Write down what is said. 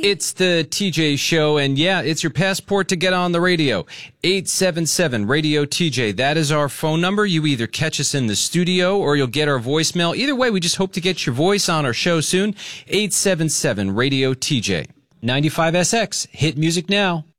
It's the TJ Show, and yeah, it's your passport to get on the radio. 877-RADIO-TJ. That is our phone number. You either catch us in the studio or you'll get our voicemail. Either way, we just hope to get your voice on our show soon. 877-RADIO-TJ. 95SX. Hit music now.